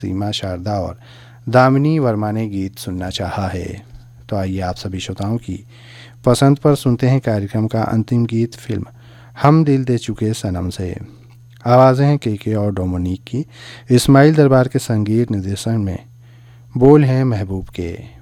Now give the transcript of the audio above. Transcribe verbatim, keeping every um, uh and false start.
सीमा शारदा और दामिनी वर्मा ने गीत सुनना चाहा है। तो आइए आप सभी श्रोताओं की पसंद पर सुनते हैं कार्यक्रम का अंतिम गीत फिल्म हम दिल दे चुके सनम से। आवाज़ें हैं के के और डोमिनिक की, इस्माइल दरबार के संगीत निर्देशन में बोल हैं महबूब के।